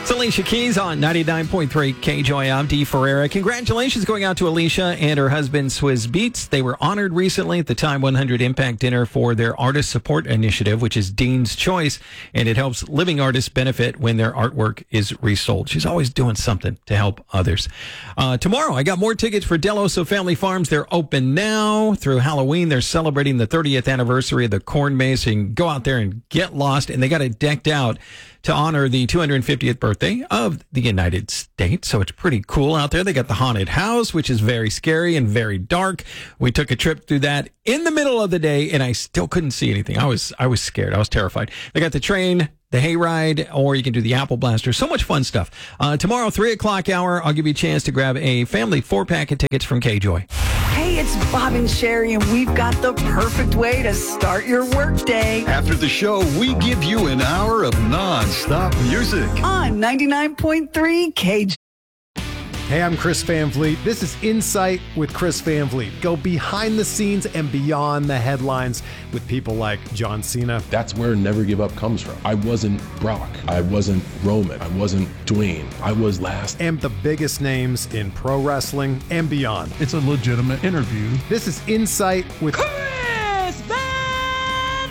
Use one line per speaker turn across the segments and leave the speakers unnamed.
It's Alicia Keys on 99.3 KJOY. I'm Dee Ferreira. Congratulations going out to Alicia and her husband, Swizz Beatz. They were honored recently at the Time 100 Impact Dinner for their Artist Support Initiative, which is Dean's Choice, and it helps living artists benefit when their artwork is resold. She's always doing something to help others. Tomorrow, I got more tickets for Del Oso Family Farms. They're open now through Halloween. They're celebrating the 30th anniversary of the corn maze, so you can go out there and get lost, and they got it decked out to honor the 250th birthday of the United States. So it's pretty cool out there. They got the haunted house, which is very scary and very dark. We took a trip through that in the middle of the day, and I still couldn't see anything. I was scared. I was terrified. They got the train, the hayride, or you can do the apple blaster. So much fun stuff. Tomorrow, 3 o'clock hour, I'll give you a chance to grab a family 4-pack of tickets from KJOY.
Hey, it's Bob and Sherry, and we've got the perfect way to start your workday.
After the show, we give you an hour of non-stop music.
On 99.3 KJ.
Hey, I'm Chris Van Vliet. This is Insight with Chris Van Vliet. Go behind the scenes and beyond the headlines with people like John Cena.
That's where Never Give Up comes from. I wasn't Brock. I wasn't Roman. I wasn't Dwayne. I was last.
And the biggest names in pro wrestling and beyond.
It's a legitimate interview.
This is Insight with
Chris Van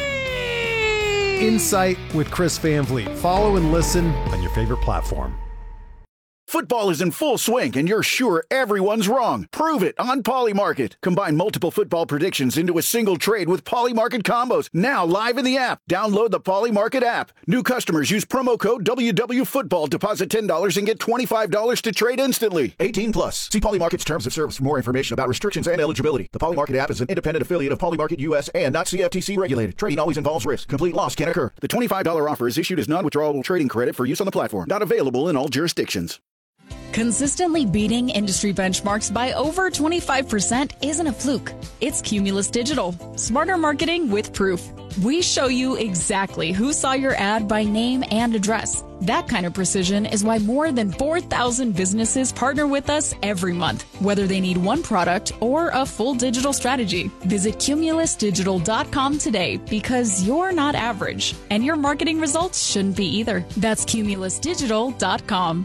Vliet.
Insight with Chris Van Vliet. Follow and listen on your favorite platform.
Football is in full swing, and you're sure everyone's wrong. Prove it on Polymarket. Combine multiple football predictions into a single trade with Polymarket combos. Now live in the app. Download the Polymarket app. New customers use promo code WWFootball. Deposit $10 and get $25 to trade instantly. 18 plus. See Polymarket's terms of service for more information about restrictions and eligibility. The Polymarket app is an independent affiliate of Polymarket US and not CFTC regulated. Trading always involves risk. Complete loss can occur. The $25 offer is issued as non-withdrawable trading credit for use on the platform. Not available in all jurisdictions.
Consistently beating industry benchmarks by over 25% isn't a fluke. It's Cumulus Digital. Smarter marketing with proof. We show you exactly who saw your ad by name and address. That kind of precision is why more than 4,000 businesses partner with us every month, whether they need one product or a full digital strategy. Visit cumulusdigital.com today because you're not average, and your marketing results shouldn't be either. That's cumulusdigital.com.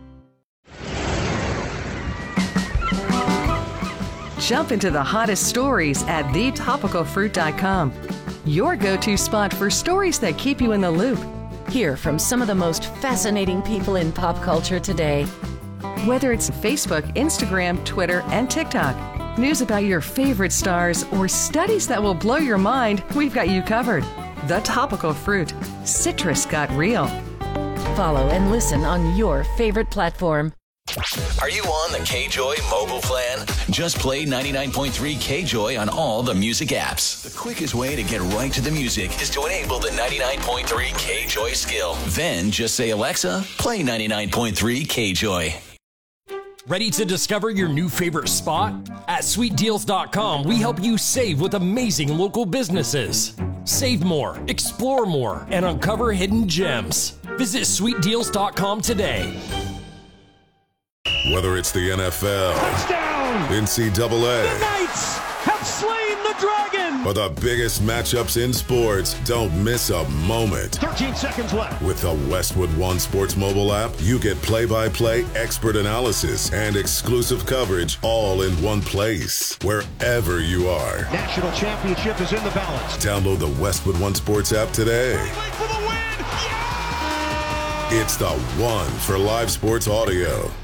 Jump into the hottest stories at thetopicalfruit.com. Your go-to spot for stories that keep you in the loop.
Hear from some of the most fascinating people in pop culture today.
Whether it's Facebook, Instagram, Twitter, and TikTok, news about your favorite stars, or studies that will blow your mind, we've got you covered. The Topical Fruit. Citrus got real.
Follow and listen on your favorite platform.
Are you on the KJOY mobile plan? Just play 99.3 KJOY on all the music apps. The quickest way to get right to the music is to enable the 99.3 KJOY skill. Then just say, Alexa, play 99.3 KJOY.
Ready to discover your new favorite spot? At sweetdeals.com, we help you save with amazing local businesses. Save more, explore more, and uncover hidden gems. Visit sweetdeals.com today.
Whether it's the NFL,
touchdown,
NCAA,
the Knights have slain the dragon,
or the biggest matchups in sports, don't miss a moment.
13 seconds left.
With the Westwood One Sports mobile app, you get play-by-play expert analysis and exclusive coverage all in one place, wherever you are.
National championship is in the balance.
Download the Westwood One Sports app today.
For the win. Yeah!
It's the one for live sports audio.